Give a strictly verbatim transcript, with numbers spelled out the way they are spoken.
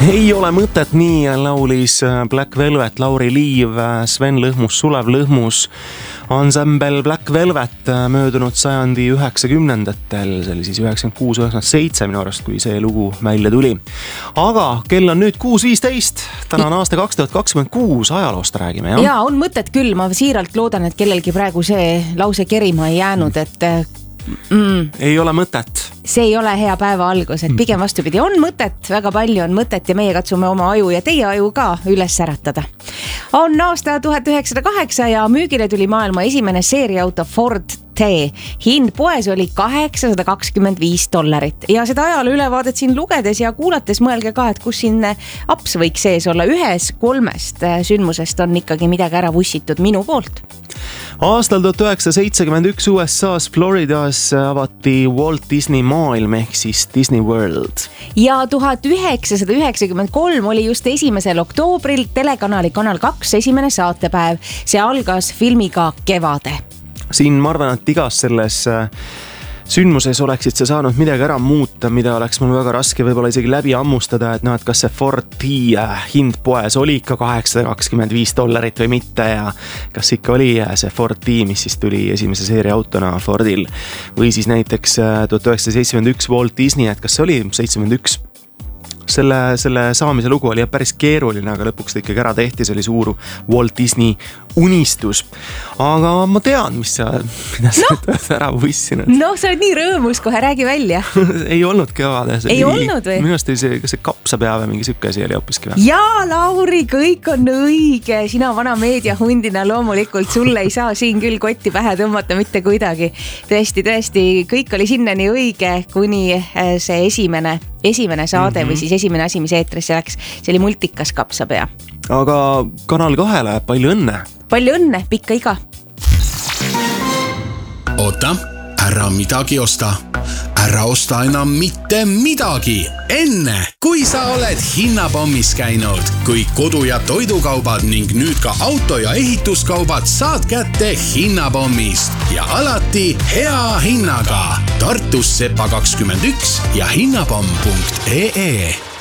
Ei ole mõtet, nii laulis Black Velvet, Lauri Liiv, Sven Lõhmus, Sulev Lõhmus, ansambel Black Velvet möödunud sajandi üheksakümnendatel, see oli siis üheksakümmend kuus üheksakümmend seitse minu arust, kui see lugu välja tuli. Aga kell on nüüd kuus viisteist, täna on aasta kaks tuhat kakskümmend kuus, ajaloost räägime, jah? Jaa, on mõtet küll, ma siiralt loodan, et kellelgi praegu see lause kerima ei jäänud, et mm, ei ole mõtet. See ei ole hea päeva algus, et pigem vastupidi, on mõtet, väga palju on mõtet ja meie katsume oma aju ja teie aju ka üles äratada. On aasta tuhat üheksasada kaheksa ja müügile tuli maailma esimene seeriauto Ford T. Hind poes oli kaheksasada kakskümmend viis dollarit ja seda ajaloo ülevaadet siin lugedes ja kuulates mõelge ka, et kus siin aps võiks sees olla. Ühes kolmest sündmusest on ikkagi midagi ära vussitud minu poolt. Aastal tuhat üheksasada seitsekümmend üks U S A-s Floridas avati Walt Disney maailm ehk siis Disney World. Ja tuhat üheksasada üheksakümmend kolm oli just esimesel oktoobril telekanali Kanal kaks esimene saatepäev. See algas filmiga Kevade. Siin ma arvan, et igas selles sündmuses oleksid sa saanud midagi ära muuta, mida oleks mul väga raske võib-olla isegi läbi ammustada, et noh, et kas see Ford T hind poes oli ikka kaheksasada kakskümmend viis dollarit või mitte ja kas ikka oli see Ford T, mis siis tuli esimese seeria autona Fordil või siis näiteks tuhat üheksasada seitsekümmend üks Walt Disney, et kas see oli seitsekümmend üks. Selle, selle saamise lugu oli päris keeruline, aga lõpuks ta ikkagi ära tehti, see oli suur Walt Disney unistus. Aga ma tean, mis sa, mida sa no, ära võissinud. No, sa oled nii rõõmus, kohe räägi välja. Ei olnud Kevade. Ei oli, olnud või? Minu arust oli see, kas see kapsapea või mingi sükke asi oli hoopiski või? Jaa, Lauri, kõik on õige. Sina vana meediahundina loomulikult, sulle ei saa siin küll kotti pähe tõmmata mitte kuidagi. Tõesti, tõesti, kõik oli sinnani õige, kuni see esimene esimene saade mm-hmm. või siis esimene asi, mis eetrisse läks, see oli multikas Kapsapea. Aga Kanal kahele palju õnne. Palju õnne, pikka iga. Oota, ära midagi osta. Ära osta enam mitte midagi. Enne, kui sa oled hinnapommis käinud, kui kodu- ja toidukaubad ning nüüd ka auto- ja ehituskaubad saad kätte hinnapommist ja alati hea hinnaga. Tartus Sepa kakskümmend üks ja hinnapomm punkt ee